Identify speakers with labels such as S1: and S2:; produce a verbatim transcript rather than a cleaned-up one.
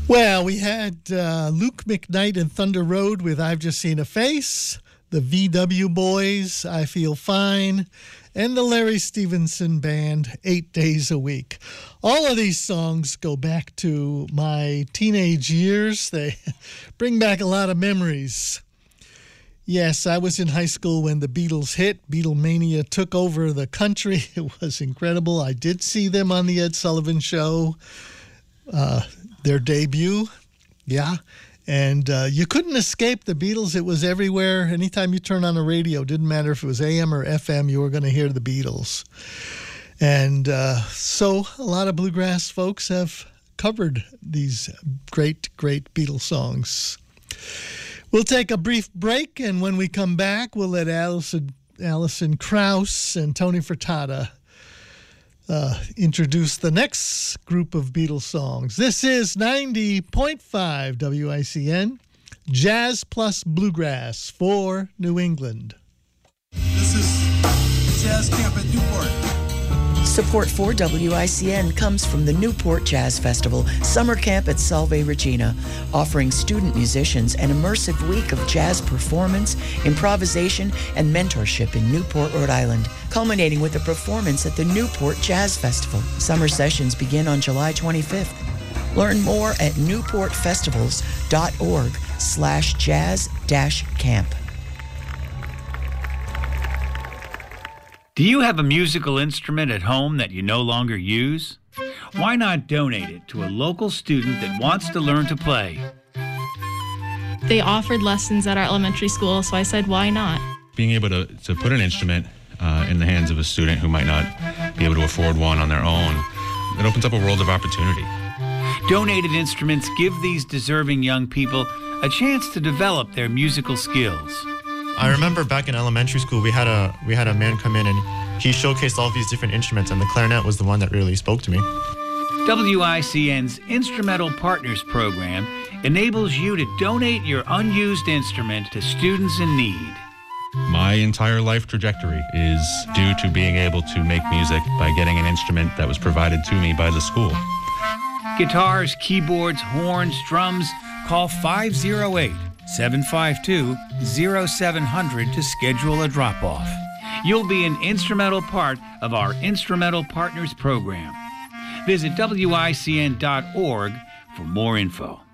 S1: Well, we had uh, Luke McKnight and Thunder Road with I've Just Seen a Face, the V W Boys, I Feel Fine, and the Larry Stevenson Band, Eight Days a Week. All of these songs go back to my teenage years. They bring back a lot of memories. Yes, I was in high school when the Beatles hit. Beatlemania took over the country. It was incredible. I did see them on the Ed Sullivan Show. Uh, their debut, yeah, and uh, you couldn't escape the Beatles. It was everywhere. Anytime you turn on a radio, didn't matter if it was A M or F M, you were going to hear the Beatles. And uh, so a lot of bluegrass folks have covered these great, great Beatles songs. We'll take a brief break, and when we come back, we'll let Alison, Alison Krauss and Tony Furtado Uh, introduce the next group of Beatles songs. This is ninety point five W I C N, Jazz plus Bluegrass for New England.
S2: This is Jazz Camp at Newport.
S3: Support for W I C N comes from the Newport Jazz Festival Summer Camp at Salve Regina, offering student musicians an immersive week of jazz performance, improvisation, and mentorship in Newport, Rhode Island, culminating with a performance at the Newport Jazz Festival. Summer sessions begin on July twenty-fifth. Learn more at newportfestivals.org slash jazz dash camp.
S4: Do you have a musical instrument at home that you no longer use? Why not donate it to a local student that wants to learn to play?
S5: They offered lessons at our elementary school, so I said, why not?
S6: Being able to, to put an instrument uh, in the hands of a student who might not be able to afford one on their own, it opens up a world of opportunity.
S4: Donated instruments give these deserving young people a chance to develop their musical skills.
S7: I remember back in elementary school, we had a we had a man come in and he showcased all these different instruments, and the clarinet was the one that really spoke to me.
S4: W I C N's Instrumental Partners Program enables you to donate your unused instrument to students in need.
S6: My entire life trajectory is due to being able to make music by getting an instrument that was provided to me by the school.
S4: Guitars, keyboards, horns, drums, call five oh eight, seven five two, oh seven hundred to schedule a drop-off. You'll be an instrumental part of our Instrumental Partners Program. Visit W I C N dot org for more info.